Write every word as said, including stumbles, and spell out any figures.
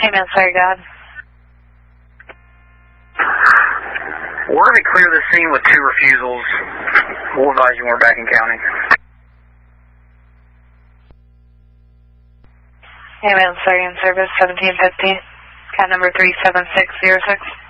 Hey man, sorry God. We're going to clear the scene with two refusals. We'll advise you when we're back in county. Hey man, sorry in service, seventeen fifty. Cat number three seven six zero six.